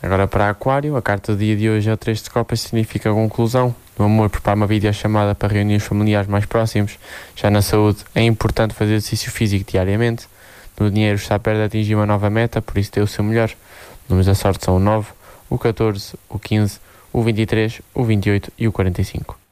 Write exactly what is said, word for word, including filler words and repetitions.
Agora para Aquário, a carta do dia de hoje é o três de copas, significa conclusão. No amor, prepara uma videochamada para reunir os familiares mais próximos. Já na saúde, é importante fazer exercício físico diariamente. No dinheiro, está perto de atingir uma nova meta, por isso dê o seu melhor. Os números da sorte são o nove, o catorze, o quinze, o vinte e três, o vinte e oito e o quarenta e cinco.